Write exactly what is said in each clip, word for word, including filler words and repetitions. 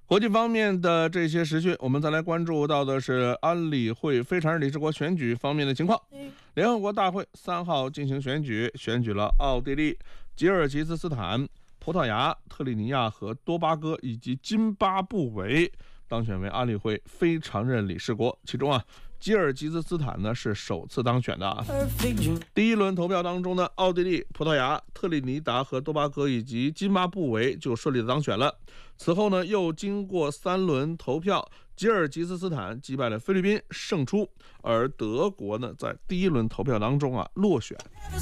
国际方面的这些时讯，我们再来关注到的是安理会非常任理事国选举方面的情况。联合国大会三号进行选举，选举了奥地利、吉尔吉斯斯坦、葡萄牙、特立尼亚和多巴哥以及津巴布韦当选为安理会非常任理事国。其中啊，吉尔吉斯斯坦呢是首次当选的啊。第一轮投票当中呢，奥地利、葡萄牙、特立尼达和多巴哥以及津巴布韦就顺利的当选了。此后呢，又经过三轮投票，吉尔吉斯斯坦击败了菲律宾胜出，而德国呢在第一轮投票当中啊落选。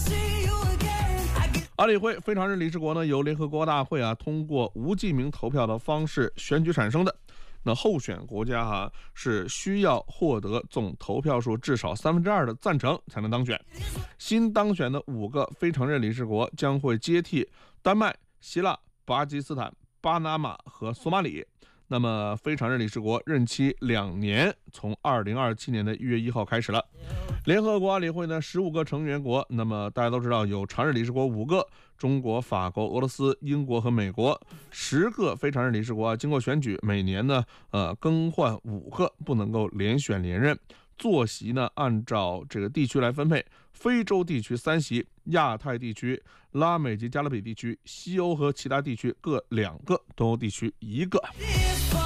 安理会非常任理事国呢由联合国大会啊通过无记名投票的方式选举产生的。那候选国家哈、啊、是需要获得总投票数至少三分之二的赞成才能当选。新当选的五个非常任理事国将会接替丹麦、希腊、巴基斯坦、巴拿马和索马里。那么非常任理事国任期两年，从二零二七年的一月一号开始了。联合国安理会呢十五个成员国，那么大家都知道有常任理事国五个，中国、法国、俄罗斯、英国和美国。十个非常任理事国、啊、经过选举，每年呢呃更换五个，不能够连选连任。坐席呢按照这个地区来分配，非洲地区三席，亚太地区、拉美及加勒比地区、西欧和其他地区各两个，东欧地区一个。